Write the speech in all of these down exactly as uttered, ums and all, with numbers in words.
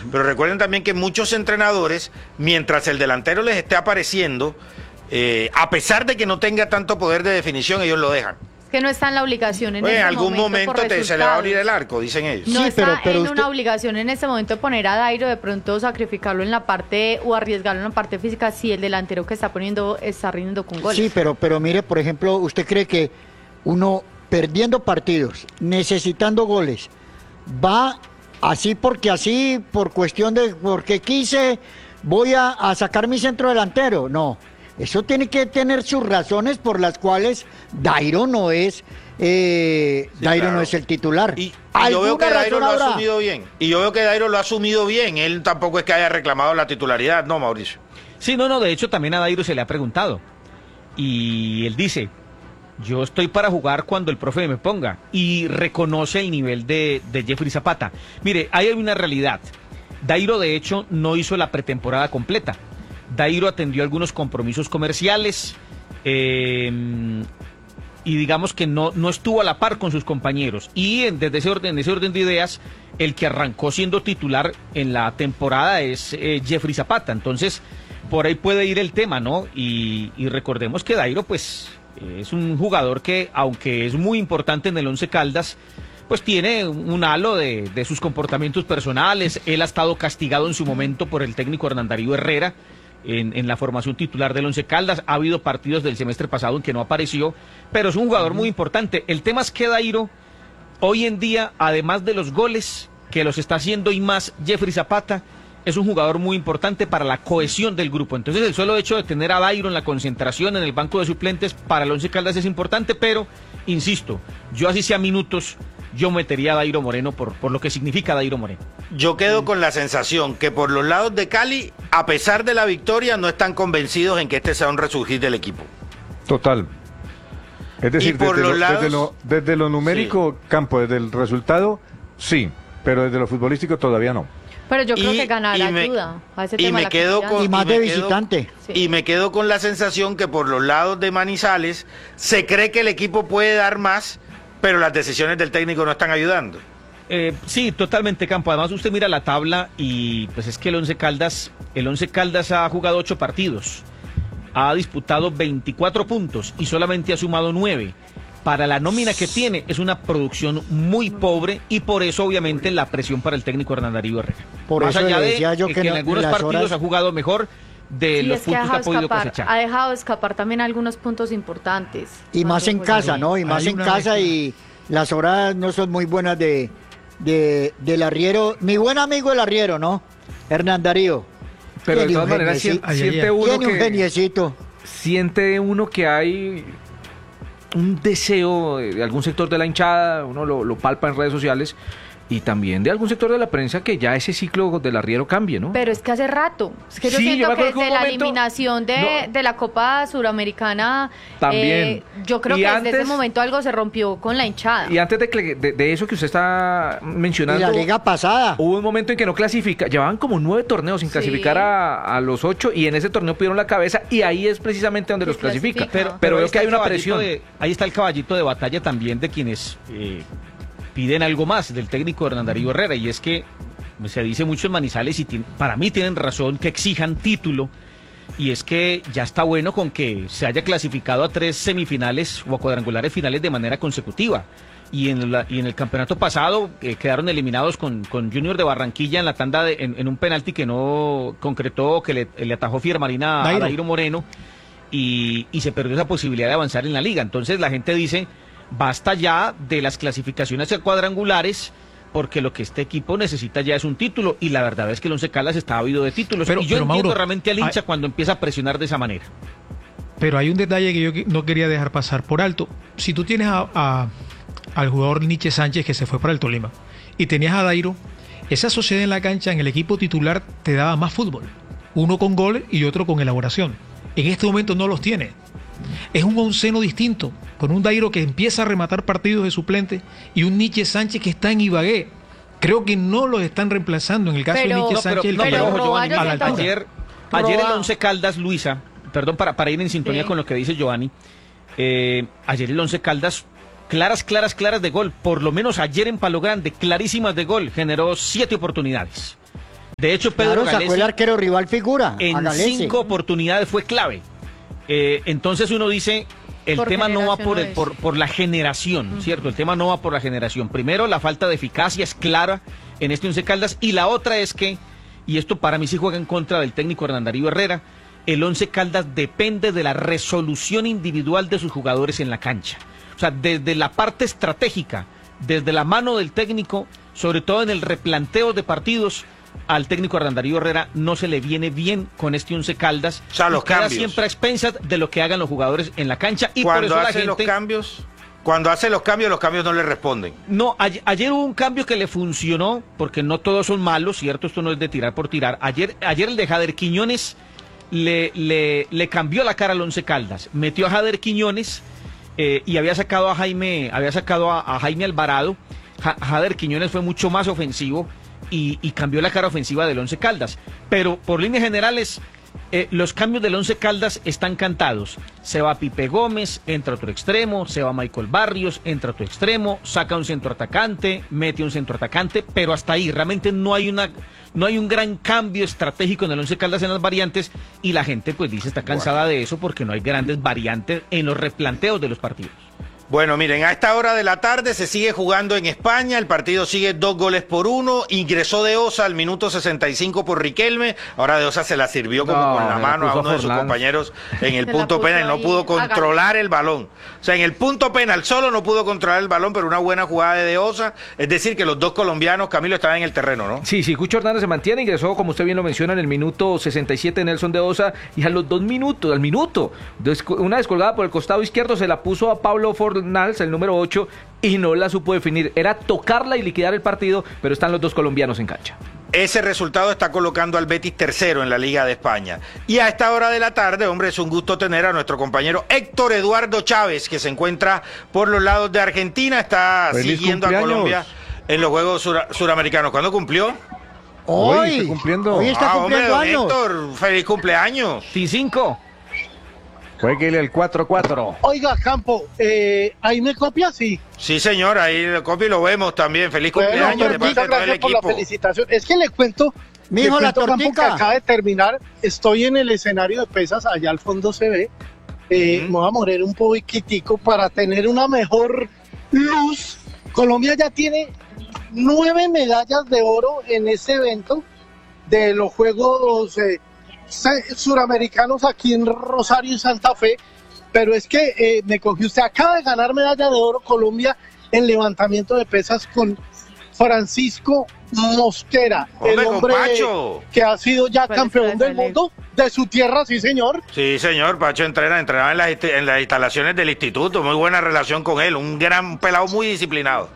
Pero recuerden también que muchos entrenadores, mientras el delantero les esté apareciendo, eh, a pesar de que no tenga tanto poder de definición, ellos lo dejan. Que no está en la obligación en Oye, este en algún momento, momento te, se le va a abrir el arco, dicen ellos. No Sí, está pero- pero en usted- una obligación en este momento de poner a Dairo, de pronto sacrificarlo en la parte o arriesgarlo en la parte física si el delantero que está poniendo está rindiendo con goles. Sí, pero, pero mire, por ejemplo, ¿usted cree que uno perdiendo partidos, necesitando goles, va así porque así, por cuestión de, porque quise, voy a, a sacar mi centro delantero? No, eso tiene que tener sus razones por las cuales Dairo no es, eh, Sí, Dairo claro. no es el titular. Y, y yo veo que ¿Alguna Dairo razón lo ha habrá? asumido bien. Y yo veo que Dairo lo ha asumido bien. Él tampoco es que haya reclamado la titularidad, no, Mauricio. Sí, no, no, de hecho también a Dairo se le ha preguntado. Y él dice, yo estoy para jugar cuando el profe me ponga. Y reconoce el nivel de, de Jeffrey Zapata. Mire, hay una realidad. Dairo, de hecho, no hizo la pretemporada completa. Dairo atendió algunos compromisos comerciales eh, y digamos que no, no estuvo a la par con sus compañeros. Y en, desde ese orden, ese orden de ideas, el que arrancó siendo titular en la temporada es eh, Jeffrey Zapata. Entonces, por ahí puede ir el tema, ¿no? Y, y recordemos que Dairo, pues, es un jugador que, aunque es muy importante en el Once Caldas, pues tiene un halo de, de sus comportamientos personales. Él ha estado castigado en su momento por el técnico Hernán Darío Herrera en, en la formación titular del Once Caldas. Ha habido partidos del semestre pasado en que no apareció, pero es un jugador muy importante. El tema es que Dairo, hoy en día, además de los goles que los está haciendo y más Jeffrey Zapata, es un jugador muy importante para la cohesión del grupo. Entonces el solo hecho de tener a Dairo en la concentración, en el banco de suplentes, para el Once Caldas es importante, pero, insisto, yo así sea minutos, yo metería a Dairo Moreno por, por lo que significa Dairo Moreno. Yo quedo con la sensación que por los lados de Cali, a pesar de la victoria, no están convencidos en que este sea un resurgir del equipo. Total. Es decir, por desde los lo, lados- desde, lo, desde lo numérico, Campo, desde el resultado, sí, pero desde lo futbolístico todavía no. Pero yo creo Y- que ganar y me- ayuda a ese y tema. me la quedo confianza. con- Y más y me de quedo- visitante. Sí. Y me quedo con la sensación que por los lados de Manizales se cree que el equipo puede dar más, pero las decisiones del técnico no están ayudando. Eh, sí, totalmente, Campo. Además, usted mira la tabla y pues es que el Once Caldas, el Once Caldas ha jugado ocho partidos, ha disputado veinticuatro puntos y solamente ha sumado nueve. Para la nómina que tiene es una producción muy pobre y por eso obviamente la presión para el técnico Hernán Darío Herrera. Por Más eso allá le de decía yo eh, que que en no- algunos las partidos horas- ha jugado mejor de Sí, los es que ha puntos que ha dejado podido escapar, cosechar. ha dejado escapar también algunos puntos importantes. Y más en Cuando juega. casa, ¿no? Y más hay en una casa mezcla. y las horas no son muy buenas de, de del arriero. Mi buen amigo el arriero, ¿no? Hernán Darío. Pero de Tiene todas un maneras genieci- sien- Ay, ay, siente ay. uno Tiene un que geniecito. siente uno que hay un deseo de algún sector de la hinchada, uno lo, lo palpa en redes sociales, y también de algún sector de la prensa que ya ese ciclo del arriero cambie, ¿no? Pero es que hace rato. Es que yo Sí, yo siento me que acuerdo que desde un la momento- eliminación de, No. de la Copa Suramericana, También. eh, yo creo Y que antes- desde ese momento algo se rompió con la hinchada. Y antes de, que- de, de eso que usted está Y mencionando, la liga pasada. hubo un momento en que no clasifica, llevaban como nueve torneos sin Sí. clasificar a, a los ocho, y en ese torneo pidieron la cabeza, y ahí es precisamente donde Sí, los clasifica. clasifica. Pero, pero ahí veo que está hay el una caballito presión. de- ahí está el caballito de batalla también de quienes eh, piden algo más del técnico Hernán Darío Herrera, y es que se dice mucho en Manizales, y tiene- para mí tienen razón, que exijan título, y es que ya está bueno con que se haya clasificado a tres semifinales o a cuadrangulares finales de manera consecutiva. Y en, la- y en el campeonato pasado eh, quedaron eliminados con, con Junior de Barranquilla en la tanda de, en, en un penalti que no concretó, que le, le atajó Fiermarina a Dairo. Dairo Moreno, y, y se perdió esa posibilidad de avanzar en la liga. Entonces la gente dice, basta ya de las clasificaciones a cuadrangulares, porque lo que este equipo necesita ya es un título, y la verdad es que el Once Caldas está ávido de títulos. Pero- y yo pero, entiendo Mauro, realmente al hincha hay- cuando empieza a presionar de esa manera. Pero hay un detalle que yo que- no quería dejar pasar por alto. Si tú tienes a, a- al jugador Nietzsche Sánchez, que se fue para el Tolima, y tenías a Dairo, esa sociedad en la cancha, en el equipo titular, te daba más fútbol. Uno con goles y otro con elaboración. En este momento no los tiene. Es un onceno distinto, con un Dairo que empieza a rematar partidos de suplente y un Nietzsche Sánchez que está en Ibagué. Creo que no los están reemplazando en el caso Pero- de Nietzsche No, pero, Sánchez. el no, que pero lo- ojo, Roa, Giovanni, yo a la siento- altura. ayer, ayer el Roa. Once Caldas, Luisa, perdón, para, para ir en sintonía Sí. con lo que dice Giovanni, eh, ayer el Once Caldas, claras, claras, claras de gol, por lo menos ayer en Palo Grande, clarísimas de gol, generó siete oportunidades. De hecho, Pedro Claro, sacó el Galese arquero rival figura. a en Galese. cinco oportunidades fue clave. Eh, entonces uno dice, el Por tema no va generación por, no el, es. por, por la generación, Ujú. ¿cierto? El tema no va por la generación. Primero, la falta de eficacia es clara en este Once Caldas, y la otra es que, y esto para mí sí juega en contra del técnico Hernán Darío Herrera, el Once Caldas depende de la resolución individual de sus jugadores en la cancha. O sea, desde la parte estratégica, desde la mano del técnico, sobre todo en el replanteo de partidos, al técnico Hernán Darío Herrera no se le viene bien con este Once Caldas. O sea, y los queda cambios. siempre a expensas de lo que hagan los jugadores en la cancha, y por Cuando eso la hace los gente... cambios, cuando hace los cambios, los cambios no le responden. No, ayer, ayer hubo un cambio que le funcionó, porque no todos son malos, ¿cierto? Esto no es de tirar por tirar. Ayer, ayer el de Jader Quiñones le, le, le cambió la cara al Once Caldas. Metió a Jader Quiñones eh, y había sacado a Jaime, había sacado a, a Jaime Alvarado. Ja, Jader Quiñones fue mucho más ofensivo y, y cambió la cara ofensiva del Once Caldas. Pero por líneas generales, eh, los cambios del Once Caldas están cantados. Se va Pipe Gómez, entra otro extremo, se va Michael Barrios, entra otro extremo, saca un centroatacante, mete un centroatacante, pero hasta ahí realmente no hay una no hay un gran cambio estratégico en el Once Caldas en las variantes, y la gente pues dice está cansada de eso porque no hay grandes variantes en los replanteos de los partidos. Bueno, miren, a esta hora de la tarde se sigue jugando en España, el partido sigue dos goles por uno, ingresó De Osa al minuto sesenta y cinco por Riquelme, ahora De Osa se la sirvió como No, con la me la mano a puso uno de sus Forlán. compañeros en el Se la punto puso penal y no ahí pudo a controlar el balón. O sea, en el punto penal solo no pudo controlar el balón, pero una buena jugada de De Osa, es decir, que los dos colombianos, Camilo, estaban en el terreno, ¿no? Sí, sí, Cucho Hernández se mantiene, ingresó, como usted bien lo menciona, en el minuto sesenta y siete Nelson De Osa, y a los dos minutos, al minuto, desco- una descolgada por el costado izquierdo se la puso a Pablo Fornals, el número ocho, y no la supo definir. Era tocarla y liquidar el partido, pero están los dos colombianos en cancha. Ese resultado está colocando al Betis tercero en la Liga de España. Y a esta hora de la tarde, hombre, es un gusto tener a nuestro compañero Héctor Eduardo Chávez, que se encuentra por los lados de Argentina, está ¡Feliz siguiendo cumpleaños! a Colombia en los Juegos Sura- Suramericanos. ¿Cuándo cumplió? Hoy Hoy, está cumpliendo. hoy está ah, hombre, cumpliendo don años. Héctor, feliz cumpleaños. T cinco. Jueguele el cuatro cuatro. Oiga, Campo, eh, ¿ahí me copia? Sí. Sí, señor, ahí lo copio y lo vemos también. Feliz Bueno, cumpleaños de muchas parte de todo el gracias por la equipo. felicitación. Es que le cuento, Mijo, le la cuento, Campo, que tortica. acaba de terminar. Estoy en el escenario de pesas, allá al fondo se ve. Eh, Me voy a morir un poquitico para tener una mejor luz. Colombia ya tiene nueve medallas de oro en este evento de los Juegos eh, se- Suramericanos aquí en Rosario y Santa Fe. Pero es que eh, me cogió usted, acaba de ganar medalla de oro Colombia en levantamiento de pesas con Francisco Mosquera, Hombre, el hombre compacho. que ha sido ya ¿Cuál es campeón esa del ley? mundo de su tierra, sí señor. Sí, señor, Pacho entrena, entrenaba en las, inst- en las instalaciones del instituto, muy buena relación con él, un gran pelado muy disciplinado.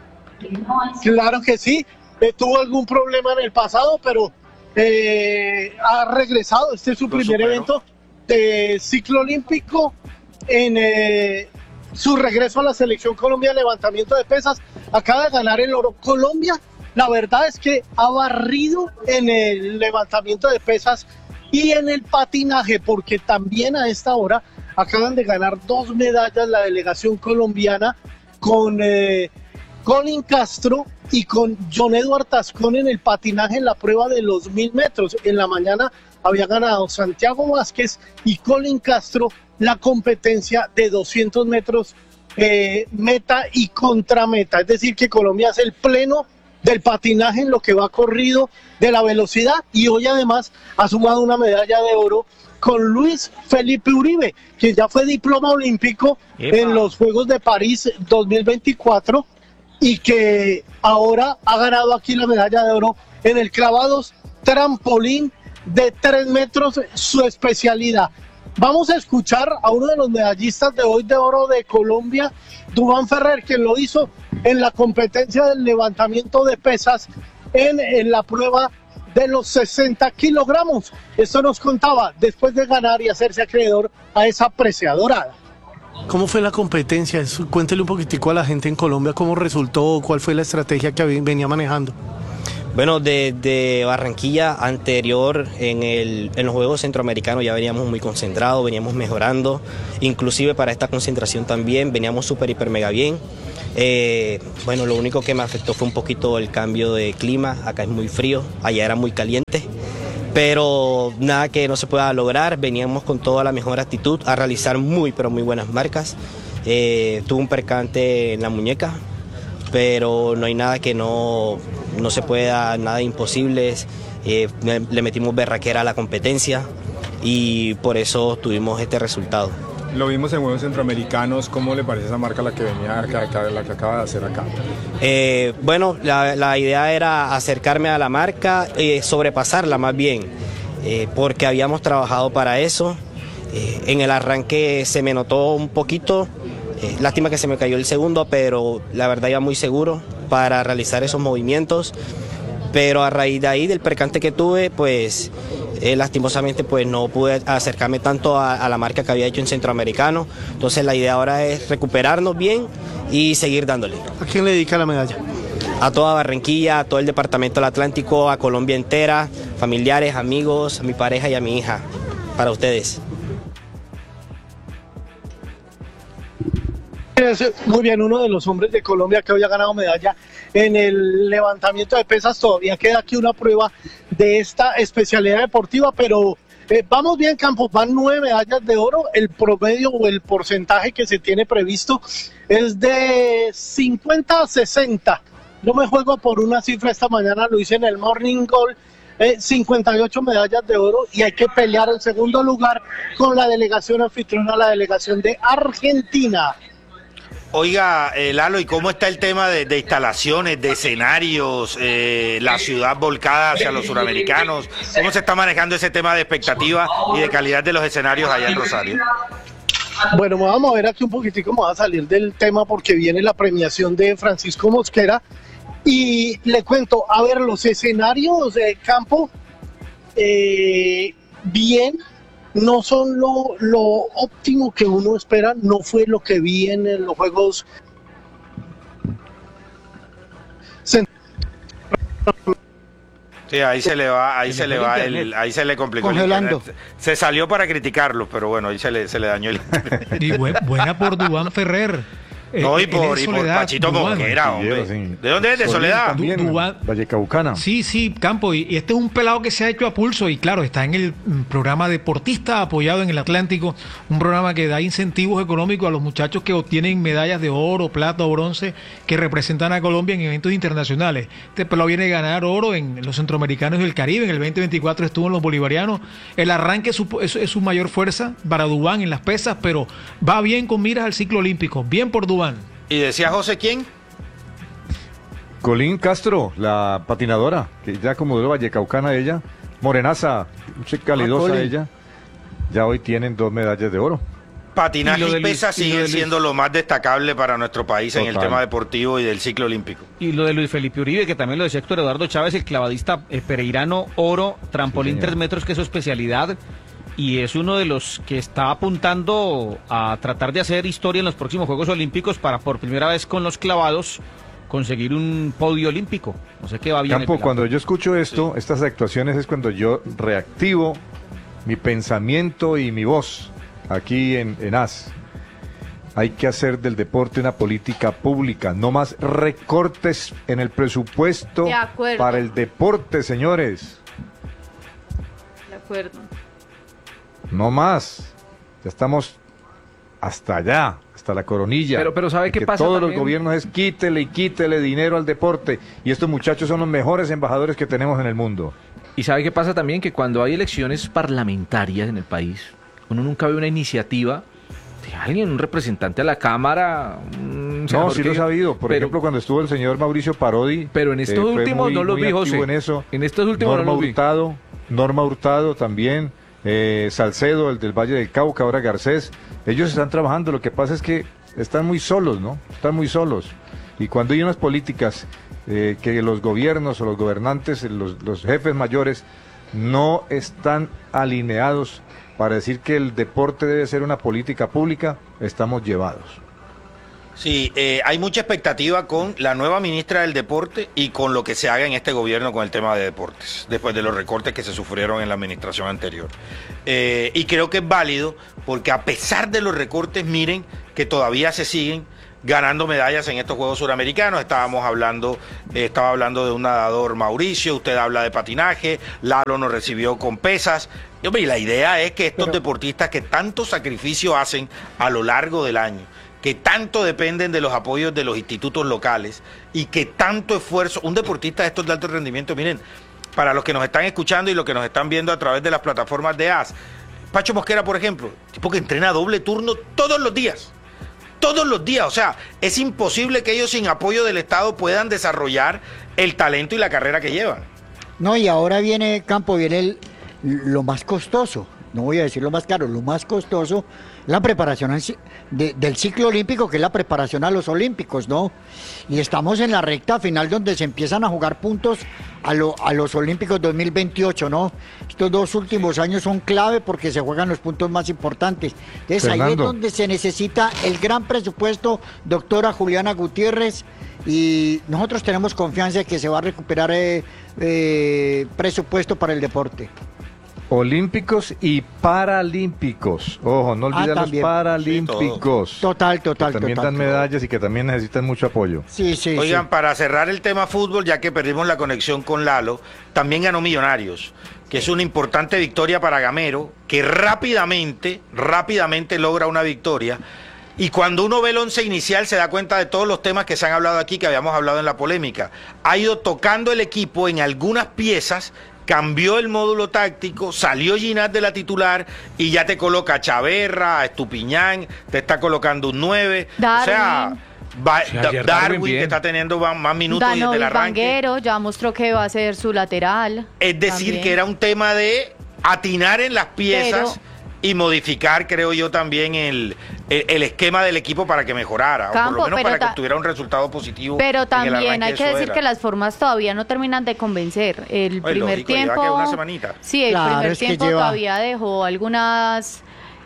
Claro que sí, eh, tuvo algún problema en el pasado, pero eh, ha regresado. Este es su Lo primer superó. evento de ciclo olímpico en eh, su regreso a la selección Colombia de levantamiento de pesas. Acaba de ganar el oro. Colombia, la verdad es que ha barrido en el levantamiento de pesas y en el patinaje, porque también a esta hora acaban de ganar dos medallas la delegación colombiana con eh, Colin Castro y con John Edward Tascón en el patinaje en la prueba de los mil metros. En la mañana había ganado Santiago Vázquez y Colin Castro la competencia de doscientos metros eh, meta y contrameta. Es decir, que Colombia es el pleno del patinaje en lo que va corrido de la velocidad, y hoy además ha sumado una medalla de oro con Luis Felipe Uribe, que ya fue diploma olímpico ¡Epa! en los Juegos de París dos mil veinticuatro y que ahora ha ganado aquí la medalla de oro en el clavados trampolín de tres metros, su especialidad. Vamos a escuchar a uno de los medallistas de hoy de oro de Colombia, Duván Ferrer, que lo hizo en la competencia del levantamiento de pesas en, en la prueba de los sesenta kilogramos. Esto nos contaba después de ganar y hacerse acreedor a esa presea dorada. ¿Cómo fue la competencia? Eso, cuéntele un poquitico a la gente en Colombia cómo resultó, cuál fue la estrategia que había- venía manejando. Bueno, desde Barranquilla anterior en, el, en los Juegos Centroamericanos ya veníamos muy concentrados, veníamos mejorando, inclusive para esta concentración también veníamos súper, hiper, mega bien. Eh, bueno, lo único que me afectó fue un poquito el cambio de clima, acá es muy frío, allá era muy caliente, pero nada que no se pueda lograr, veníamos con toda la mejor actitud a realizar muy, pero muy buenas marcas. Eh, tuve un percance en la muñeca, pero no hay nada que no, no se pueda, nada imposible. Eh, le metimos berraquera a la competencia y por eso tuvimos este resultado. Lo vimos en Juegos Centroamericanos, ¿cómo le parece esa marca la que venía, la, la que acaba de hacer acá? Eh, bueno, la, la idea era acercarme a la marca, eh, sobrepasarla más bien, eh, porque habíamos trabajado para eso. Eh, en el arranque se me notó un poquito. Eh, lástima que se me cayó el segundo, pero la verdad iba muy seguro para realizar esos movimientos. Pero a raíz de ahí, del percance que tuve, pues eh, lastimosamente pues no pude acercarme tanto a, a la marca que había hecho en Centroamericano. Entonces la idea ahora es recuperarnos bien y seguir dándole. ¿A quién le dedica la medalla? A toda Barranquilla, a todo el departamento del Atlántico, a Colombia entera, familiares, amigos, a mi pareja y a mi hija. Para ustedes. Muy bien, uno de los hombres de Colombia que hoy ha ganado medalla en el levantamiento de pesas. Todavía queda aquí una prueba de esta especialidad deportiva, pero eh, vamos bien, Campos, van nueve medallas de oro. El promedio o el porcentaje que se tiene previsto es de cincuenta a sesenta. Yo me juego por una cifra esta mañana, lo hice en el Morning Goal. Eh, cincuenta y ocho medallas de oro y hay que pelear el segundo lugar con la delegación anfitriona, la delegación de Argentina. Oiga, eh, Lalo, ¿y cómo está el tema de, de instalaciones, de escenarios, eh, la ciudad volcada hacia los suramericanos? ¿Cómo se está manejando ese tema de expectativa y de calidad de los escenarios allá en Rosario? Bueno, vamos a ver aquí un poquitico, vamos a salir del tema porque viene la premiación de Francisco Mosquera y le cuento, a ver, los escenarios de campo, eh, bien, no son lo, lo óptimo que uno espera, no fue lo que vi en los Juegos Sí, ahí se le va, ahí se le va el, ahí se le complicó Congelando. el internet. Se salió para criticarlo, pero bueno, ahí se le, se le dañó el Y bu- buena por Duván Ferrer. Eh, No, y él por, es y por Soledad, Pachito Duván. Mosquera, hombre. Sí. ¿De dónde es? ¿De Soledad? También, Du- Duván. Vallecaucana. Sí, sí, Campo, y, y este es un pelado que se ha hecho a pulso y claro, está en el mm, programa Deportista Apoyado en el Atlántico, un programa que da incentivos económicos a los muchachos que obtienen medallas de oro, plata o bronce que representan a Colombia en eventos internacionales. Este pelado viene a ganar oro en los Centroamericanos del Caribe, en el veinte veinticuatro estuvo en los Bolivarianos. El arranque es su, es, es su mayor fuerza para Duván en las pesas, pero va bien con miras al ciclo olímpico, bien por Duván. ¿Y decía José quién? Colín Castro, la patinadora, que ya como de Vallecaucana ella, morenaza, calidosa Colín. ella, ya hoy tienen dos medallas de oro. Patinaje Y lo y, de Luis- pesas y lo siguen de Luis- siendo lo más destacable para nuestro país en el Total. tema deportivo y del ciclo olímpico. Y lo de Luis Felipe Uribe, que también lo decía Héctor Eduardo Chávez, el clavadista eh, pereirano, oro, trampolín Sí, señor. tres metros, que es su especialidad, y es uno de los que está apuntando a tratar de hacer historia en los próximos Juegos Olímpicos para por primera vez con los clavados conseguir un podio olímpico. No sé qué va bien. Campo, el pelado. cuando yo escucho esto, estas actuaciones es cuando yo reactivo mi pensamiento y mi voz aquí en, en A S. Hay que hacer del deporte una política pública, no más recortes en el presupuesto De acuerdo. para el deporte, señores. De acuerdo. No más. Ya estamos hasta allá, hasta la coronilla. Pero- pero ¿sabe Y qué que pasa todos también? los gobiernos es quítele y quítele dinero al deporte. Y estos muchachos son los mejores embajadores que tenemos en el mundo. Y sabe qué pasa también, que cuando hay elecciones parlamentarias en el país, uno nunca ve una iniciativa de alguien, un representante a la Cámara. un No, senador sí que- lo he sabido. Por pero- ejemplo, cuando estuvo el señor Mauricio Parodi. Pero en estos eh, fue últimos muy- no los muy vi, activo José. en eso. En estos últimos Norma no los vi. Hurtado, Norma Hurtado también, eh, Salcedo, el del Valle del Cauca, ahora Garcés. Ellos están trabajando. Lo que pasa es que están muy solos, ¿no? Están muy solos. Y cuando hay unas políticas eh, que los gobiernos o los gobernantes, los, los jefes mayores, no están alineados para decir que el deporte debe ser una política pública, estamos llevados. Sí, eh, hay mucha expectativa con la nueva ministra del Deporte y con lo que se haga en este gobierno con el tema de deportes, después de los recortes que se sufrieron en la administración anterior. Eh, y creo que es válido porque a pesar de los recortes, miren que todavía se siguen ganando medallas en estos Juegos Suramericanos. Estábamos hablando, eh, estaba hablando de un nadador Mauricio, usted habla de patinaje, Lalo nos recibió con pesas. Y, hombre, y la idea es que estos Pero... deportistas que tanto sacrificio hacen a lo largo del año, que tanto dependen de los apoyos de los institutos locales y que tanto esfuerzo, un deportista de estos de alto rendimiento, miren, para los que nos están escuchando y los que nos están viendo a través de las plataformas de A S, Pacho Mosquera, por ejemplo, tipo que entrena doble turno todos los días, todos los días, o sea, es imposible que ellos sin apoyo del Estado puedan desarrollar el talento y la carrera que llevan. No, y ahora viene, Campo, viene el, lo más costoso, no voy a decir lo más caro, lo más costoso, la preparación al, de, del ciclo olímpico, que es la preparación a los olímpicos, ¿no? Y estamos en la recta final donde se empiezan a jugar puntos a, lo, a los olímpicos dos mil veintiocho, ¿no? Estos dos últimos años son clave porque se juegan los puntos más importantes. Entonces Fernando. Ahí es donde se necesita el gran presupuesto, doctora Juliana Gutiérrez, y nosotros tenemos confianza de que se va a recuperar eh, eh, presupuesto para el deporte. Olímpicos y paralímpicos. Ojo, no olviden ah, los paralímpicos. Sí, total, total, que también total, dan medallas y que también necesitan mucho apoyo. Sí, sí. Oigan, sí. Para cerrar el tema fútbol, ya que perdimos la conexión con Lalo, también ganó Millonarios, que es una importante victoria para Gamero, que rápidamente, rápidamente logra una victoria. Y cuando uno ve el once inicial se da cuenta de todos los temas que se han hablado aquí, que habíamos hablado en la polémica. Ha ido tocando el equipo en algunas piezas, cambió el módulo táctico, salió Ginás de la titular y ya te coloca a Chaverra, a Estupiñán, te está colocando un nueve. Darwin. O sea, va, Sí, da, Darwin, Darwin bien. que está teniendo más, más minutos Danovi desde el arranque. Vanguero ya mostró que va a ser su lateral. Es decir, también. que era un tema de atinar en las piezas. Pero... y modificar, creo yo, también el, el, el esquema del equipo para que mejorara, Campo, o por lo menos para ta- que obtuviera un resultado positivo. Pero también hay de que decir era. que las formas todavía no terminan de convencer. El Oye, primer lógico, tiempo... lleva que una semanita. Sí, el Claro, primer es que tiempo lleva- todavía dejó algunas,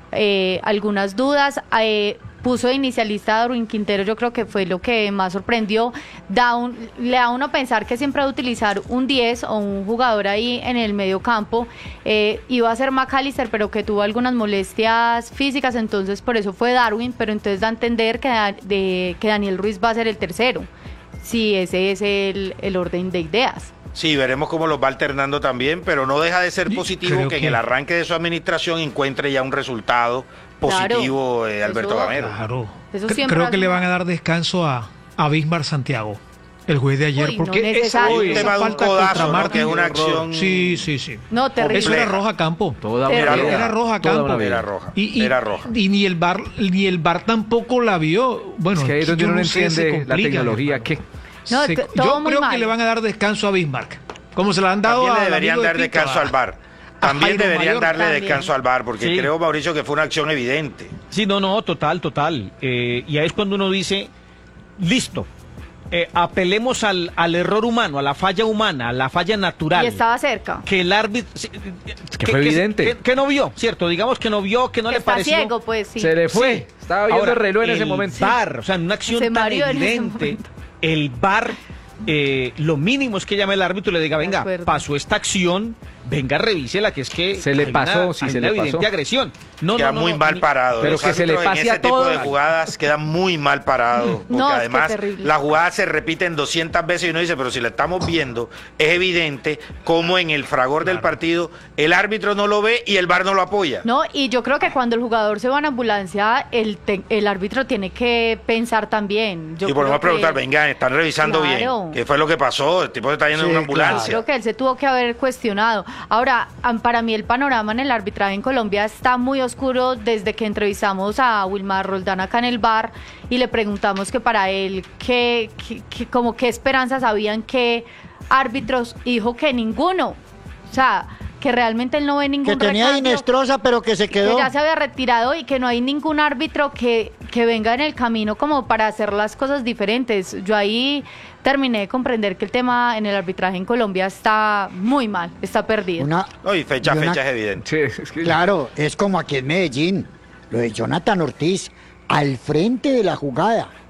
eh, algunas dudas. Eh, puso de inicialista a Darwin Quintero, yo creo que fue lo que más sorprendió. Da un, le da a uno a pensar que siempre va a utilizar un diez o un jugador ahí en el medio campo. Eh, iba a ser McAllister, pero que tuvo algunas molestias físicas, entonces por eso fue Darwin, pero entonces da a entender que, da, de, que Daniel Ruiz va a ser el tercero, si ese es el, el orden de ideas. Sí, veremos cómo los va alternando también, pero no deja de ser positivo que, que en el arranque de su administración encuentre ya un resultado positivo de Claro, Alberto eso- Gamero. Claro. Eso Cre- siempre Creo hace que le una- van a dar descanso a, a Bismar Santiago, el juez de ayer, Uy, no porque esa, necesario. Un esa tema de un falta codazo, contra ¿no? Martín, Que es una acción... Sí, sí, sí. No, terrible. Eso era compleja. roja a campo. Toda Era una vida. Era roja a Toda campo. una vida. Era roja, Y, y- era roja. y ni el bar ni el bar tampoco la vio. Bueno, Es que ahí es donde yo uno no sé, se entiende la complica, tecnología. hermano. que No, Se- t- todo yo muy creo mal. que le van a dar descanso a Bismarck, como se la han dado También le al deberían amigo de dar Pica, descanso al V A R. También Jairo deberían Mayor. darle También. descanso al V A R, porque Sí. creo, Mauricio, que fue una acción evidente. Sí, no, no, total, total. Eh, y ahí es cuando uno dice, listo, eh, apelemos al, al error humano, a la falla humana, a la falla natural. Y estaba cerca. Que el árbitro... sí, Que fue evidente. Que, que no vio, ¿cierto? Digamos que no vio, que no Que le está pareció... ciego, pues sí. se le fue. Sí. Estaba viendo Ahora, el reloj en ese momento. El V A R, o sea, en una acción Se tan mareó en ese evidente, momento. el V A R, eh, lo mínimo es que llame al árbitro y le diga, De venga, acuerdo. pasó esta acción, venga, revísela, que es que Se le hay pasó, una, sí, hay se una le evidente pasó. agresión. No, queda no, no, muy no, mal ni- parado. pero Los que se le árbitros pase en ese a tipo todos. de jugadas quedan muy mal parados. Porque No, es que además terrible. la jugada se repiten doscientas veces y uno dice, pero si la estamos viendo, es evidente cómo en el fragor del partido el árbitro no lo ve y el V A R no lo apoya. No, y yo creo que cuando el jugador se va en ambulancia, el, te- el árbitro tiene que pensar también. Yo y por lo creo menos preguntar, que- venga, están revisando Claro. bien. ¿Qué fue lo que pasó? El tipo se está yendo en Sí, una ambulancia. Creo que él se tuvo que haber cuestionado. Ahora, am- para mí el panorama en el arbitraje en Colombia está muy oscuro desde que entrevistamos a Wilmar Roldán acá en el bar y le preguntamos que para él, qué, qué- qué- como qué esperanzas habían, qué árbitros, y dijo que ninguno. O sea, que realmente él no ve ningún Que tenía recambio, Inestrosa, pero que se que quedó. ya se había retirado y que no hay ningún árbitro que, que venga en el camino como para hacer las cosas diferentes. Yo ahí terminé de comprender que el tema en el arbitraje en Colombia está muy mal, está perdido. Una, No, y fecha a y una- fecha es evidente. Sí, es que- Claro, es como aquí en Medellín, lo de Jonathan Ortiz, al frente de la jugada,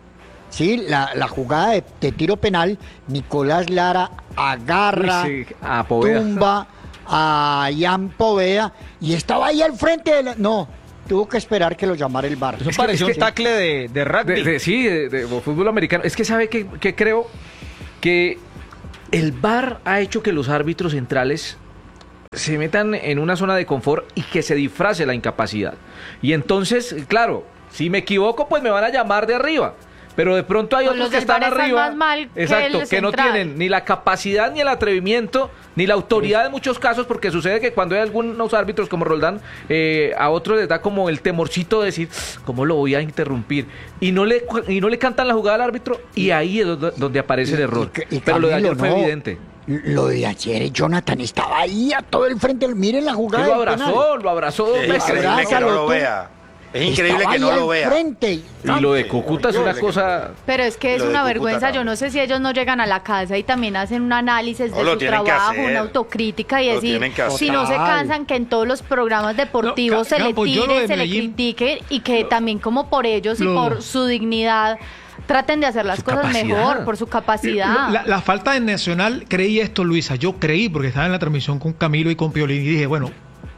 Sí, la, la jugada de, de tiro penal, Nicolás Lara agarra, Uy, sí, a Poveda. tumba a Ian Poveda y estaba ahí al frente de la... No, tuvo que esperar que lo llamara el V A R. Eso pareció un tackle de, de rugby. De, de, sí, de, de fútbol americano. Es que sabe que, que creo que el V A R ha hecho que los árbitros centrales se metan en una zona de confort y que se disfrace la incapacidad. Y entonces, claro, si me equivoco, pues me van a llamar de arriba. Pero de pronto hay Pues otros los que del V A R están están arriba, más mal que exacto, el que no central. tienen ni la capacidad, ni el atrevimiento, ni la autoridad en muchos casos, porque sucede que cuando hay algunos árbitros como Roldán, eh, a otros les da como el temorcito de decir, ¿cómo lo voy a interrumpir? Y no le y no le cantan la jugada al árbitro, y ahí es donde, donde aparece el error. Y- y Pero lo de Camilo, ayer fue no. evidente. Lo de ayer, Jonathan estaba ahí a todo el frente. Miren la Que jugada. lo del abrazó, penal. lo abrazó dos Es veces. increíble que no Abrázalo lo tú. vea. Es increíble Estaba que no ahí lo al vea. frente. Y lo de Cúcuta es una cosa... Pero es que es Lo de una Cúcuta vergüenza, también. yo no sé si ellos no llegan a la casa y también hacen un análisis No, de lo su tienen que trabajo, hacer. una autocrítica y Lo decir, tienen que hacer. si no se Total. cansan que en todos los programas deportivos No, se le Campos, yo lo tire, de se le Medellín- critique y que también como por ellos y Lo- por su dignidad traten de hacer las Su cosas capacidad. mejor, por su capacidad. La, la falta de Nacional, creí esto, Luisa. Yo creí, porque estaba en la transmisión con Camilo y con Piolín, y dije, bueno,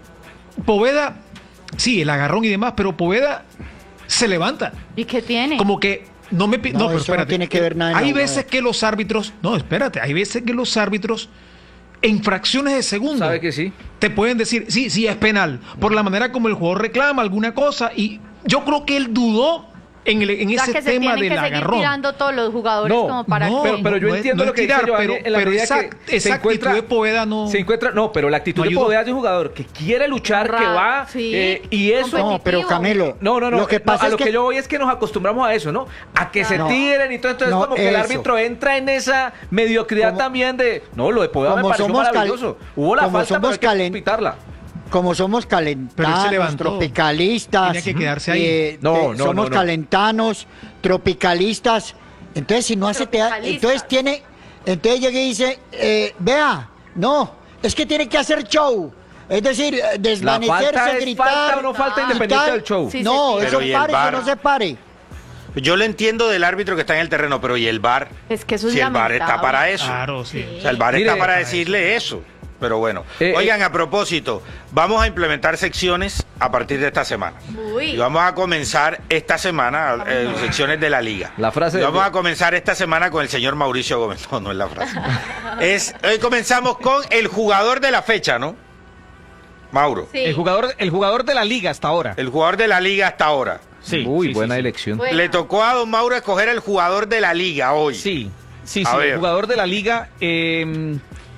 Poveda, sí, el agarrón y demás, pero Poveda se levanta. ¿Y qué tiene? Como que no me pi- No, no, pero eso no espérate. tiene que ver nada en Hay la veces jugada. que los árbitros, no, espérate, hay veces que los árbitros en fracciones de segundo ¿Sabe que sí? te pueden decir, sí, sí es penal, por la manera como el jugador reclama alguna cosa, y yo creo que él dudó en, el- en O sea, ese que se tema tienen del que seguir agarrón. tirando todos los jugadores No, como para no, que... Pero, pero yo no es- entiendo no lo es que tirar, dice Giovanni, pero- en la pero medida esa- que esa se encuentra, actitud de Poveda no- se encuentra, no, pero la actitud no de ayudó. Poveda es de un jugador que quiere luchar, que Honrado, va, sí, eh, y eso... No, pero Camilo, No, no, no, lo que no, pasa a es lo que... que yo voy es que nos acostumbramos a eso, ¿no? A que se No. tiren y todo, entonces No, como que el eso. árbitro entra en esa mediocridad Como- también de, no, lo de Poveda me como pareció somos cal- maravilloso. Hubo la como falta, pero somos hay que calen- pitarla. como somos Pero él se calentanos, levantó. tropicalistas, Tenía que quedarse ahí. eh, No, de- no, somos no, no. calentanos, tropicalistas, entonces si no hace teatro, Tropicalistas. entonces tiene, entonces llega y dice, eh, vea, no, es que tiene que hacer show, es decir, eh, La desvanecerse, falta es gritar, falta o no falta Ah. independiente tal. del show. Sí, no, sí, sí. eso Pero ¿y el pare, V A R? eso no se pare. Yo le entiendo del árbitro que está en el terreno, pero ¿y el V A R? Es que eso es Si el V A R está lamentable. para eso. Claro, sí. O sea, el V A R Mire, está para para decirle eso. Pero bueno. Eh, Oigan, a propósito, vamos a implementar secciones a partir de esta semana. Uy. Y vamos a comenzar esta semana eh, secciones de la liga. La frase Y de- vamos a comenzar esta semana con el señor Mauricio Gómez. No, no es la frase. es, hoy comenzamos con el jugador de la fecha, ¿no? Mauro. Sí. El jugador, el jugador de la liga hasta ahora. El jugador de la liga hasta ahora. Sí. Uy, sí, buena sí, sí. elección. Bueno. Le tocó a don Mauro escoger el jugador de la liga hoy. Sí, sí, A sí, ver. el jugador de la liga. eh,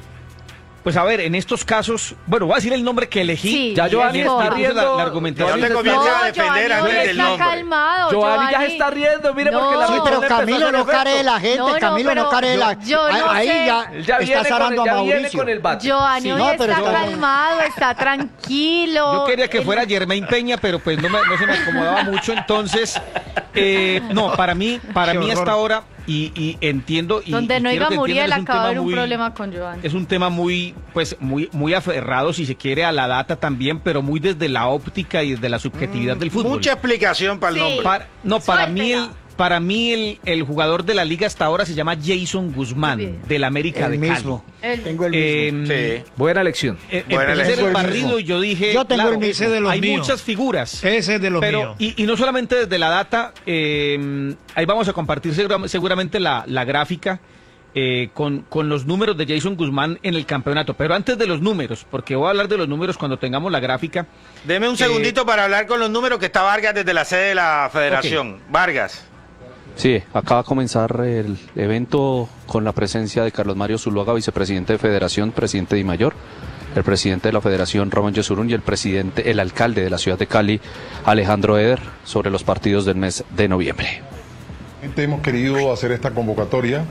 pues a ver, en estos casos, bueno, voy a decir el nombre que elegí. Sí, Ya Giovanni es está mejor. riendo. La- la argumentación. No te Giovanni comiences está- a defender Giovanni antes hoy del está nombre. calmado. Giovanni ya se está riendo, mire, porque la No. Sí, pero razón empezó a Camilo hacer no efecto. care de la gente, No, no, Camilo pero no care de la yo- yo no ahí sé. ya, Él ya viene, está con, zarando el- a ya viene Mauricio. con el bate. Giovanni Sí. hoy No, pero está yo- calmado, está tranquilo. Yo quería que El- fuera Germain Peña, pero pues no, me- no se me acomodaba mucho. Entonces, eh, no, para mí, para Qué mí horror. hasta ahora, y, y entiendo. Y, Donde y no quiero iba que Muriel, entiendan, es un acaba de tema haber un muy- problema con Giovanni. Es un tema muy, pues, muy, muy aferrado, si se quiere, a la data también, pero muy desde la óptica y desde la subjetividad del fútbol. Mucha explicación para el Sí. nombre. Para- no, para mí, el, Suéltela. para mí el, el jugador de la liga hasta ahora se llama Jason Muy Guzmán, bien. del América El de Cali. mismo. El- Tengo el mismo. Eh, Sí. Buena elección. eh, Buena empecé a hacer elección. el Tengo el barrido mismo. y yo dije, Yo tengo claro, el mismo. Ese de los hay míos. muchas figuras. Ese es de los Pero, míos. y, y no solamente desde la data, eh, ahí vamos a compartir segura- seguramente la, la gráfica eh, con, con los números de Jason Guzmán en el campeonato. Pero antes de los números, porque voy a hablar de los números cuando tengamos la gráfica. Deme un segundito para hablar con los números que está Vargas desde la sede de la federación. Vargas. Sí, acaba de comenzar el evento con la presencia de Carlos Mario Zuluaga, vicepresidente de Federación, presidente de Mayor, el presidente de la Federación, Ramón Yesurún, y el presidente, el alcalde de la ciudad de Cali, Alejandro Eder, sobre los partidos del mes de noviembre. Hemos querido hacer esta convocatoria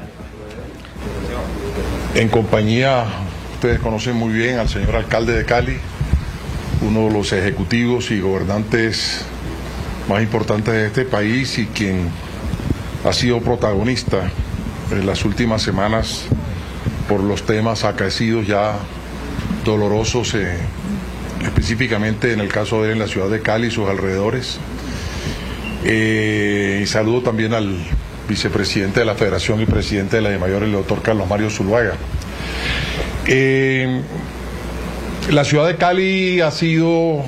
en compañía, ustedes conocen muy bien al señor alcalde de Cali, uno de los ejecutivos y gobernantes más importantes de este país y quien ha sido protagonista en las últimas semanas por los temas acaecidos ya dolorosos, eh, específicamente en el caso de él en la ciudad de Cali y sus alrededores. Eh, y saludo también al vicepresidente de la Federación y presidente de la DIMAYOR, el doctor Carlos Mario Zuluaga. Eh, la ciudad de Cali ha sido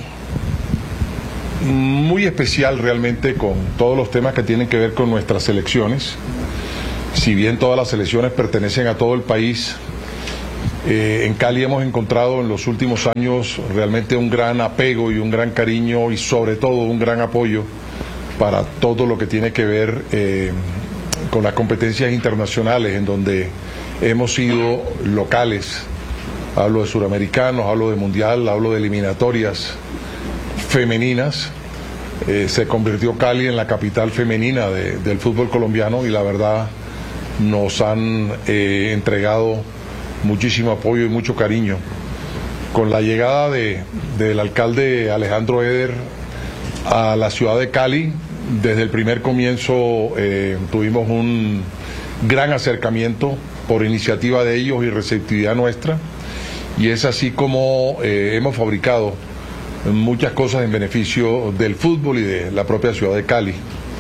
muy especial realmente con todos los temas que tienen que ver con nuestras selecciones. Si bien todas las selecciones pertenecen a todo el país, eh, en Cali hemos encontrado en los últimos años realmente un gran apego y un gran cariño y sobre todo un gran apoyo para todo lo que tiene que ver eh, con las competencias internacionales en donde hemos sido locales. Hablo de suramericanos, hablo de mundial, hablo de eliminatorias femeninas. Eh, se convirtió Cali en la capital femenina de, del fútbol colombiano y la verdad nos han eh, entregado muchísimo apoyo y mucho cariño. Con la llegada de, del alcalde Alejandro Eder a la ciudad de Cali, desde el primer comienzo eh, tuvimos un gran acercamiento por iniciativa de ellos y receptividad nuestra, y es así como eh, hemos fabricado muchas cosas en beneficio del fútbol y de la propia ciudad de Cali.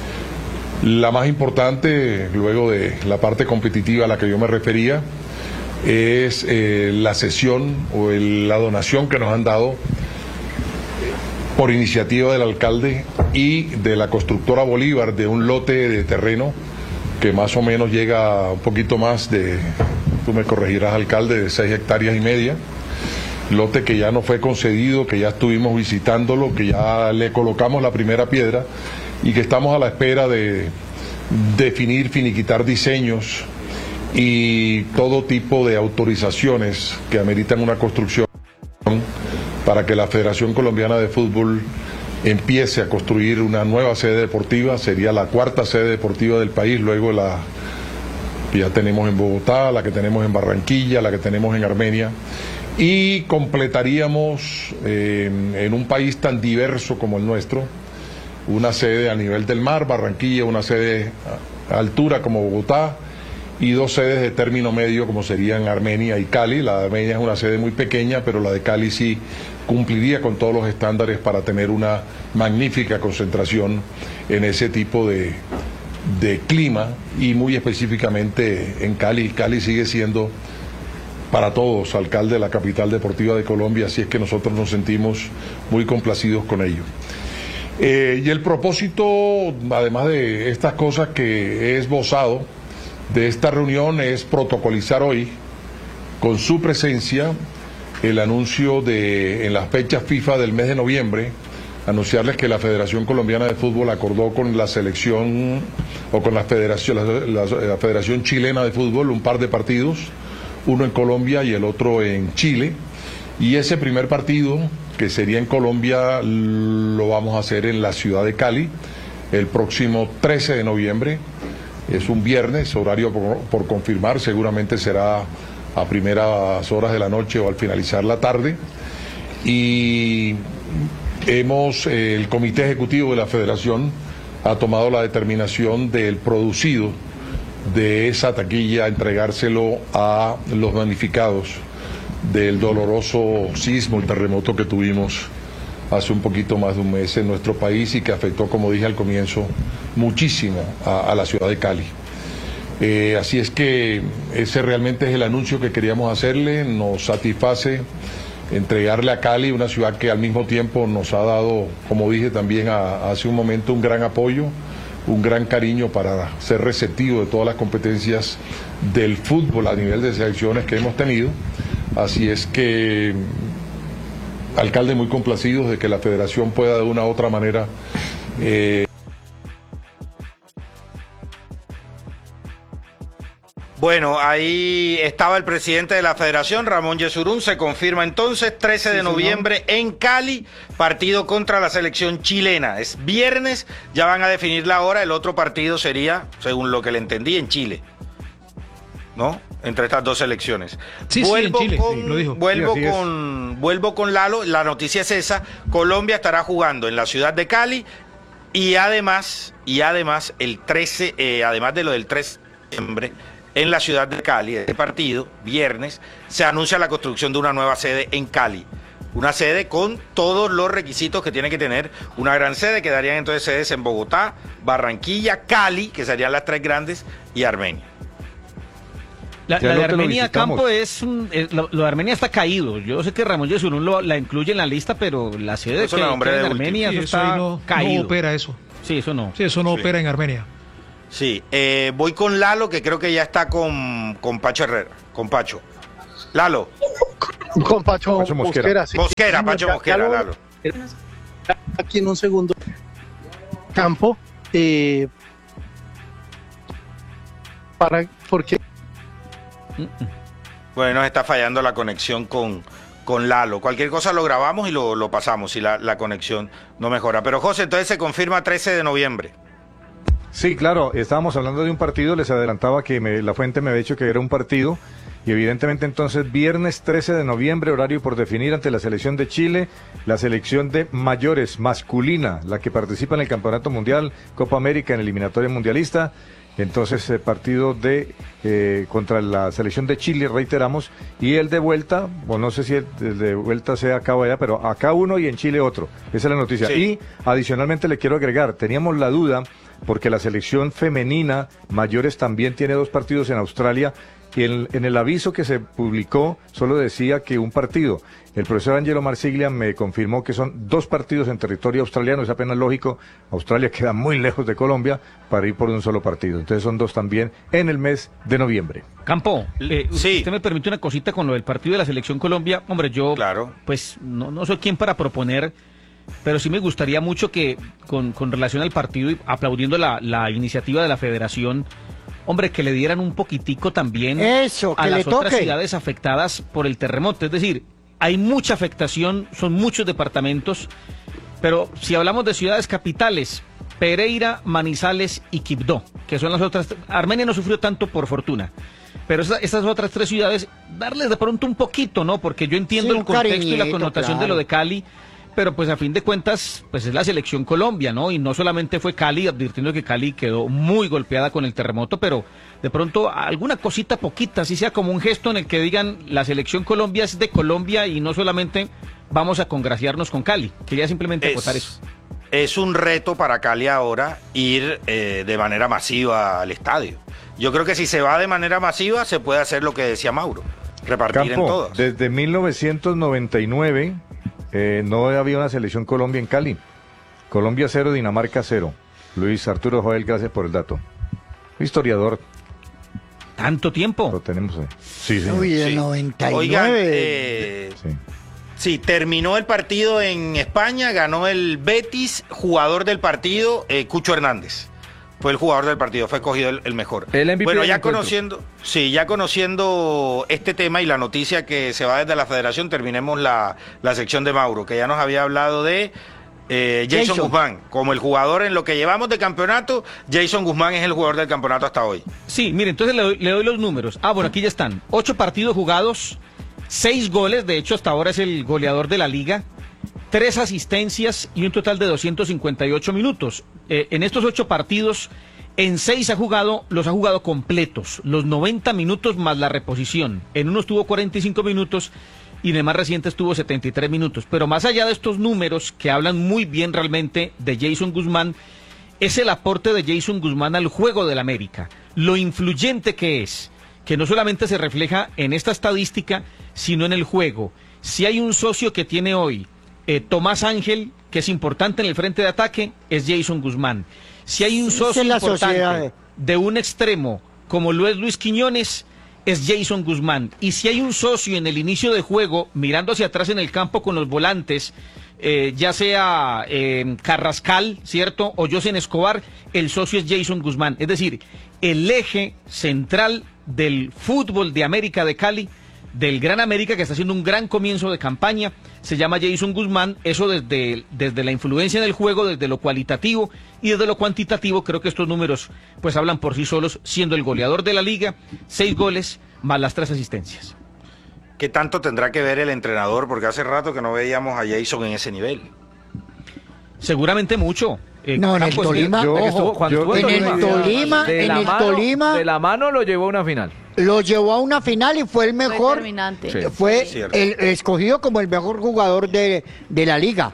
La más importante, luego de la parte competitiva a la que yo me refería, es eh, la cesión o el, la donación que nos han dado por iniciativa del alcalde y de la constructora Bolívar de un lote de terreno que más o menos llega a un poquito más de, tú me corregirás, alcalde, de seis hectáreas y media. Lote que ya nos fue concedido, que ya estuvimos visitándolo, que ya le colocamos la primera piedra y que estamos a la espera de definir, finiquitar diseños y todo tipo de autorizaciones que ameritan una construcción para que la Federación Colombiana de Fútbol empiece a construir una nueva sede deportiva. Sería la cuarta sede deportiva del país, luego la que ya tenemos en Bogotá, la que tenemos en Barranquilla, la que tenemos en Armenia, y completaríamos eh, en un país tan diverso como el nuestro una sede a nivel del mar, Barranquilla, una sede a altura como Bogotá, y dos sedes de término medio como serían Armenia y Cali. La de Armenia es una sede muy pequeña, pero la de Cali sí cumpliría con todos los estándares para tener una magnífica concentración en ese tipo de, de clima, y muy específicamente en Cali. Cali sigue siendo para todos alcalde de la capital deportiva de Colombia, así es que nosotros nos sentimos muy complacidos con ello. Eh, y el propósito, además de estas cosas que he esbozado, de esta reunión es protocolizar hoy, con su presencia, el anuncio de, en las fechas FIFA del mes de noviembre, anunciarles que la Federación Colombiana de Fútbol acordó con la selección, o con la Federación, la, la, la Federación Chilena de Fútbol, un par de partidos, uno en Colombia y el otro en Chile, y ese primer partido, que sería en Colombia, lo vamos a hacer en la ciudad de Cali, el próximo trece de noviembre, es un viernes, horario por, por confirmar, seguramente será a primeras horas de la noche o al finalizar la tarde, y hemos, eh, el comité ejecutivo de la federación ha tomado la determinación del producido de esa taquilla, entregárselo a los damnificados del doloroso sismo y terremoto que tuvimos hace un poquito más de un mes en nuestro país y que afectó, como dije al comienzo, muchísimo a, a la ciudad de Cali. Eh, así es que ese realmente es el anuncio que queríamos hacerle. Nos satisface entregarle a Cali, una ciudad que al mismo tiempo nos ha dado, como dije también a, hace un momento, un gran apoyo, un gran cariño para ser receptivo de todas las competencias del fútbol a nivel de selecciones que hemos tenido. Así es que, alcalde, muy complacidos de que la federación pueda de una u otra manera eh, Bueno, ahí estaba el presidente de la federación, Ramón Yesurún. Se confirma entonces, trece de noviembre en Cali, partido contra la selección chilena. Es viernes, ya van a definir la hora. El otro partido sería, según lo que le entendí, en Chile, ¿no? Entre estas dos selecciones. Sí, vuelvo sí, en Chile, con, sí, lo dijo. Vuelvo, Sí, con, vuelvo con Lalo. La noticia es esa. Colombia estará jugando en la ciudad de Cali y además, y además el trece, eh, además de lo del trece de noviembre, en la ciudad de Cali, este partido, viernes, se anuncia la construcción de una nueva sede en Cali. una sede con todos los requisitos que tiene que tener una gran sede. Quedarían entonces sedes en Bogotá, Barranquilla, Cali, que serían las tres grandes, y Armenia. La, la de Armenia, Campo, es, un, es lo, lo de Armenia está caído. Yo sé que Ramón Yesurún lo, la incluye en la lista, pero la sede de, que, que de Armenia sí, eso eso está no, caído. No opera eso. Sí, eso no. Sí, eso no sí. opera en Armenia. Sí, eh, voy con Lalo, que creo que ya está con, con Pacho Herrera, con Pacho. Lalo. Con Pacho, Pacho Mosquera. Mosquera, sí. Mosquera, Pacho Ya- Mosquera, ya lo- Lalo. Aquí en un segundo. Campo, eh, para, porque Bueno, nos está fallando la conexión con, con Lalo. Cualquier cosa lo grabamos y lo, lo pasamos si la, la conexión no mejora. Pero José, entonces se confirma trece de noviembre. Sí, claro, estábamos hablando de un partido, les adelantaba que me- la fuente me había dicho que era un partido, y evidentemente entonces viernes trece de noviembre, horario por definir ante la selección de Chile, la selección de mayores masculina, la que participa en el Campeonato Mundial, Copa América en eliminatoria mundialista. Entonces, eh, partido de eh, contra la selección de Chile, reiteramos, y el de vuelta, o no sé si el, el de vuelta sea acá o allá, pero acá uno y en Chile otro. Esa es la noticia. Sí. Y adicionalmente le quiero agregar, teníamos la duda, porque la selección femenina mayores también tiene dos partidos en Australia, y en, en el aviso que se publicó solo decía que un partido. El profesor Angelo Marsiglia me confirmó que son dos partidos en territorio australiano, es apenas lógico, Australia queda muy lejos de Colombia para ir por un solo partido, entonces son dos también en el mes de noviembre. Campo, eh, Sí. usted me permite una cosita con lo del partido de la Selección Colombia. Hombre, yo Claro. pues no, no soy quien para proponer, pero sí me gustaría mucho que con, con relación al partido y aplaudiendo la, la iniciativa de la federación, hombre, que le dieran un poquitico también Eso, a que las le otras toque. ciudades afectadas por el terremoto. Es decir, hay mucha afectación, son muchos departamentos, pero si hablamos de ciudades capitales, Pereira, Manizales y Quibdó, que son las otras. Armenia no sufrió tanto por fortuna, pero esas, esas otras tres ciudades, darles de pronto un poquito, ¿no? Porque yo entiendo Sí, el un contexto y la cariñito, connotación de claro. lo de Cali, pero pues a fin de cuentas, pues es la selección Colombia, ¿no? Y no solamente fue Cali, advirtiendo que Cali quedó muy golpeada con el terremoto, pero de pronto alguna cosita poquita, así sea como un gesto en el que digan la selección Colombia es de Colombia y no solamente vamos a congraciarnos con Cali. Quería simplemente acotar eso. Es un reto para Cali ahora ir eh, de manera masiva al estadio. Yo creo que si se va de manera masiva se puede hacer lo que decía Mauro, repartir en Campo, todas. desde mil novecientos noventa y nueve eh, no había una selección Colombia en Cali. Colombia cero, Dinamarca cero. Luis Arturo Joel, gracias por el dato. Historiador. ¿Tanto tiempo? Lo tenemos ahí. Sí, sí. Uy, del Sí. noventa y nueve. Oigan, eh, Sí. sí, terminó el partido en España, ganó el Betis, jugador del partido, eh, Cucho Hernández. Fue el jugador del partido, fue escogido el, el mejor. El M V P bueno, del ya encuentro. conociendo, sí, ya conociendo este tema y la noticia que se va desde la federación, terminemos la, la sección de Mauro, que ya nos había hablado de eh, Jason, Jason. Guzmán. Como el jugador en lo que llevamos de campeonato, Jason Guzmán es el jugador del campeonato hasta hoy. Sí, mire, entonces le doy, le doy los números. Ah, bueno, aquí ya están. Ocho partidos jugados, seis goles, de hecho hasta ahora es el goleador de la liga, tres asistencias y un total de doscientos cincuenta y ocho minutos. Eh, en estos ocho partidos, en seis ha jugado, los ha jugado completos, los noventa minutos más la reposición. En uno estuvo cuarenta y cinco minutos y en el más reciente estuvo setenta y tres minutos. Pero más allá de estos números que hablan muy bien realmente de Jason Guzmán, es el aporte de Jason Guzmán al juego del América, lo influyente que es, que no solamente se refleja en esta estadística, sino en el juego. Si hay un socio que tiene hoy eh, Tomás Ángel, que es importante en el frente de ataque, es Jason Guzmán. Si hay un Esa socio es la importante sociedad. de un extremo como lo es Luis Quiñones, es Jason Guzmán. Y si hay un socio en el inicio de juego, mirando hacia atrás en el campo con los volantes, eh, ya sea eh, Carrascal, ¿cierto? O Josen Escobar, el socio es Jason Guzmán. Es decir, el eje central del fútbol de América de Cali, del Gran América, que está haciendo un gran comienzo de campaña, se llama Jason Guzmán. Eso desde, desde la influencia en el juego, desde lo cualitativo y desde lo cuantitativo, creo que estos números pues hablan por sí solos, siendo el goleador de la liga, seis goles más las tres asistencias. ¿Qué tanto tendrá que ver el entrenador? Porque hace rato que no veíamos a Jason en ese nivel. Seguramente mucho. Eh, No, en el Campos, Tolima, yo- Es que estuvo- ojo, cuando yo- estuvo en el Tolima, Tolima, de en la el mano- Tolima, de la mano lo llevó a una final. lo llevó a una final y fue el mejor. Determinante. Sí. Fue Sí. el escogido como el mejor jugador de, de la liga.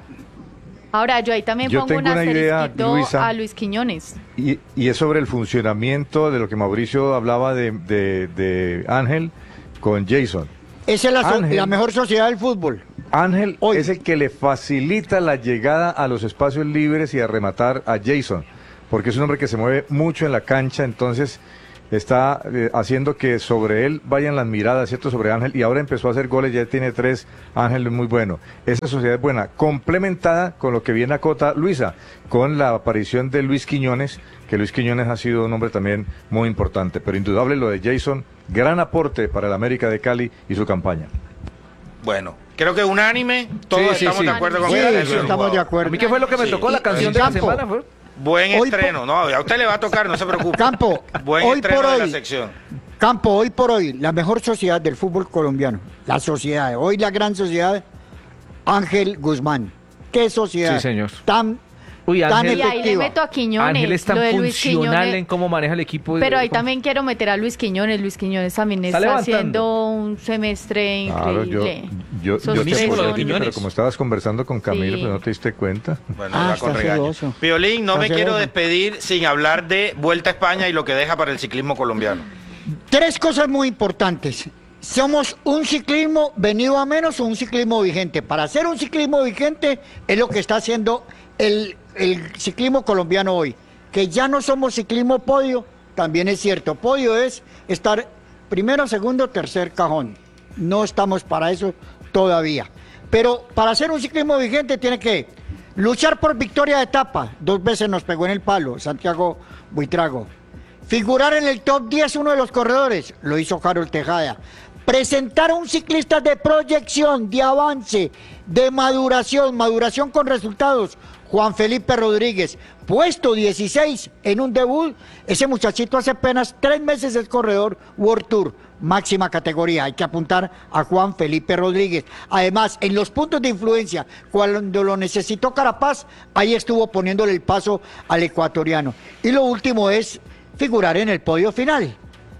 Ahora, yo ahí también Yo pongo tengo un una idea, asterisquito Luisa. a Luis Quiñones. Y, y es sobre el funcionamiento de lo que Mauricio hablaba de, de, de Ángel con Jason. Esa es la, so- Ángel. la mejor sociedad del fútbol. Ángel Hoy. es el que le facilita la llegada a los espacios libres y a rematar a Jason, porque es un hombre que se mueve mucho en la cancha, entonces está eh, haciendo que sobre él vayan las miradas, ¿cierto? Sobre Ángel, y ahora empezó a hacer goles, ya tiene tres. Ángel es muy bueno. Esa sociedad es buena, complementada con lo que viene a Cota Luisa, con la aparición de Luis Quiñones, que Luis Quiñones ha sido un hombre también muy importante, pero indudable lo de Jason, gran aporte para el América de Cali y su campaña. Bueno, creo que unánime, todos Sí, sí, estamos sí. de acuerdo con Sí, que era el sí, mejor estamos de jugador. acuerdo. ¿A mí qué fue lo que me Sí. tocó la canción de la Campo. semana? Fue? Buen Hoy por- estreno, no, a usted le va a tocar, no se preocupe. Campo, Buen hoy estreno por de la hoy. sección. Campo, hoy por hoy, la mejor sociedad del fútbol colombiano. La sociedad, hoy la gran sociedad, Ángel Guzmán. ¿Qué sociedad? Sí, señor. Tan, Uy, tan Ángel- Y ahí le efectiva. meto a Quiñones. Ángel es tan lo de Luis funcional Quiñones. en cómo maneja el equipo. Pero ahí ¿Cómo? también quiero meter a Luis Quiñones. Luis Quiñones también Está está, levantando. haciendo un semestre Claro, yo, increíble. yo, Esos yo te tres apoyo, son- pero como estabas conversando con Camilo, Sí. pues no te diste cuenta. Bueno, Ah, ya está con regaño. celoso. Piolín, no Está me quiero celoso. despedir sin hablar de Vuelta a España y lo que deja para el ciclismo colombiano. Tres cosas muy importantes. Somos un ciclismo venido a menos o un ciclismo vigente. Para hacer un ciclismo vigente es lo que está haciendo el, el ciclismo colombiano hoy. Que ya no somos ciclismo podio, también es cierto. Podio es estar primero, segundo, tercer cajón. No estamos para eso todavía. Pero para hacer un ciclismo vigente tiene que luchar por victoria de etapa. Dos veces nos pegó en el palo Santiago Buitrago. Figurar en el top diez uno de los corredores, lo hizo Harold Tejada. Presentar a un ciclista de proyección, de avance, de maduración, maduración con resultados, Juan Felipe Rodríguez, puesto dieciséis en un debut. Ese muchachito hace apenas tres meses es corredor World Tour, máxima categoría. Hay que apuntar a Juan Felipe Rodríguez. Además, en los puntos de influencia, cuando lo necesitó Carapaz, ahí estuvo poniéndole el paso al ecuatoriano. Y lo último es figurar en el podio final.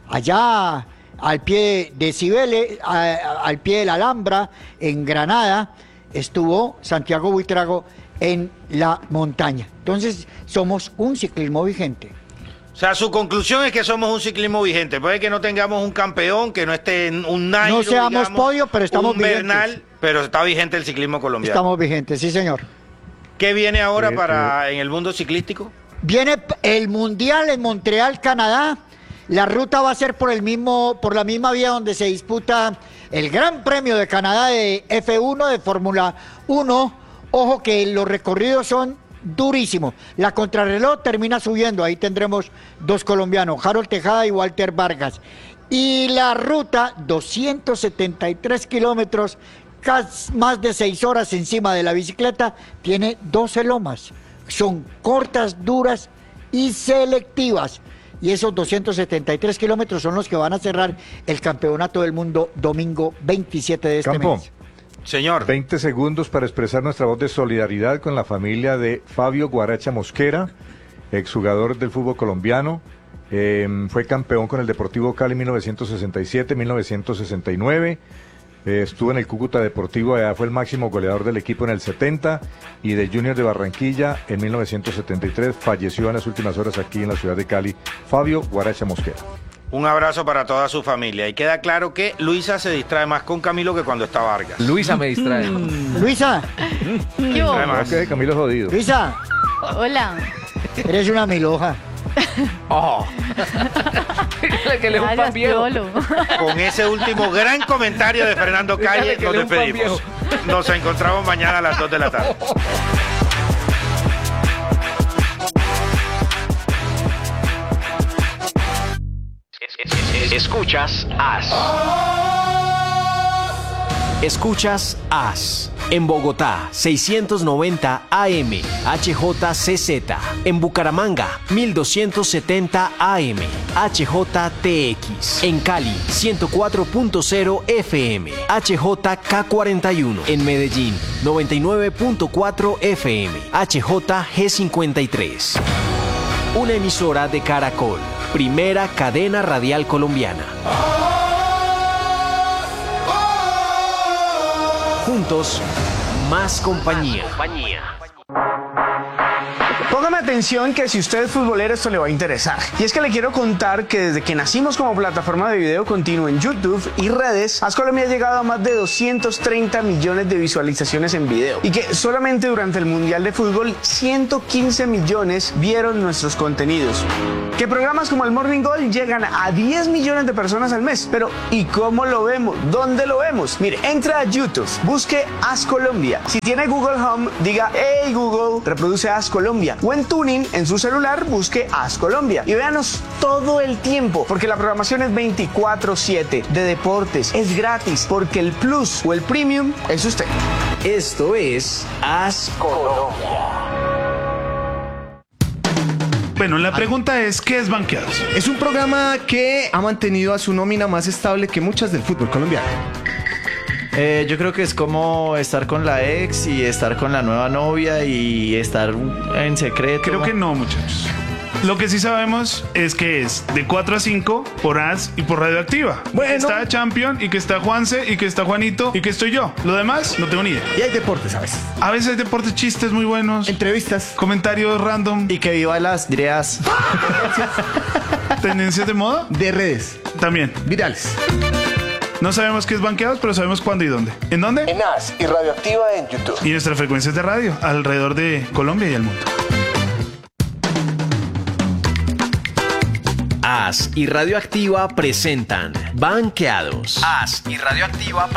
Allá al pie de Cibeles, a- a- al pie de la Alhambra, en Granada, estuvo Santiago Buitrago en la montaña. Entonces, somos un ciclismo vigente. O sea, su conclusión es que somos un ciclismo vigente. Puede que no tengamos un campeón, que no esté en un Nairo, No seamos digamos, podio, pero estamos un vigentes. Bernal, pero está vigente el ciclismo colombiano. Estamos vigentes, sí, señor. ¿Qué viene ahora Eh, para en el mundo ciclístico? Viene p- el Mundial en Montreal, Canadá. La ruta va a ser por el mismo, por la misma vía donde se disputa el Gran Premio de Canadá de F uno, de Fórmula uno. Ojo que los recorridos son durísimos. La contrarreloj termina subiendo. Ahí tendremos dos colombianos, Harold Tejada y Walter Vargas. Y la ruta, doscientos setenta y tres kilómetros, cas- más de seis horas encima de la bicicleta, tiene doce lomas. Son cortas, duras y selectivas. Y esos doscientos setenta y tres kilómetros son los que van a cerrar el Campeonato del Mundo domingo veintisiete de este Campo. mes. Señor. veinte segundos para expresar nuestra voz de solidaridad con la familia de Fabio Guaracha Mosquera, exjugador del fútbol colombiano. Eh, fue campeón con el Deportivo Cali en mil novecientos sesenta y siete, mil novecientos sesenta y nueve. Eh, estuvo en el Cúcuta Deportivo, allá fue el máximo goleador del equipo en el setenta, y de Junior de Barranquilla en mil novecientos setenta y tres. Falleció en las últimas horas aquí en la ciudad de Cali, Fabio Guaracha Mosquera. Un abrazo para toda su familia. Y queda claro que Luisa se distrae más con Camilo que cuando está Vargas. Luisa me distrae. Luisa, Yo. Además, Creo que Camilo es jodido. Luisa, Hola. eres una miloja. Oh. que le es un pan Gracias, viejo. Piolo. con ese último gran comentario de Fernando Calle, Dígale que nos le un pan despedimos. Nos encontramos mañana a las dos de la tarde. Escuchas As. Escuchas As. En Bogotá, seiscientos noventa A M, H J C Z. En Bucaramanga, mil doscientos setenta A M, H J T X. En Cali, ciento cuatro punto cero F M, H J K cuarenta y uno. En Medellín, noventa y nueve punto cuatro F M, H J G cincuenta y tres. Una emisora de Caracol. primera cadena radial colombiana. Juntos, más compañía. Póngame atención que si usted es futbolero esto le va a interesar. Y es que le quiero contar que desde que nacimos como plataforma de video continuo en YouTube y redes, AS Colombia ha llegado a más de doscientos treinta millones de visualizaciones en video. Y que solamente durante el Mundial de Fútbol ciento quince millones vieron nuestros contenidos. Que programas como el Morning Goal llegan a diez millones de personas al mes. Pero ¿y cómo lo vemos? ¿Dónde lo vemos? Mire, entra a YouTube, busque AS Colombia. Si tiene Google Home, diga hey Google, reproduce AS Colombia. O en Tuning, en su celular, busque AS Colombia. Y véanos todo el tiempo, porque la programación es veinticuatro siete de deportes. Es gratis, porque el Plus o el Premium es usted. Esto es AS Colombia. Bueno, la pregunta es, ¿qué es Banqueados? Es un programa que ha mantenido a su nómina más estable que muchas del fútbol colombiano. Eh, yo creo que es como estar con la ex y estar con la nueva novia y estar en secreto. Creo que no, muchachos. Lo que sí sabemos es que es de cuatro a cinco por AS y por Radioactiva. Bueno. Está Champion y que está Juanse y que está Juanito y que estoy yo. Lo demás no tengo ni idea. Y hay deportes a veces. A veces hay deportes, chistes muy buenos. Entrevistas. Comentarios random. Y que viva las, dirías... ¿Tendencias de moda? De redes. También. Virales. No sabemos qué es Banqueados, pero sabemos cuándo y dónde. ¿En dónde? En AS y Radioactiva en YouTube. Y nuestras frecuencias de radio alrededor de Colombia y el mundo. AS y Radioactiva presentan Banqueados. AS y Radioactiva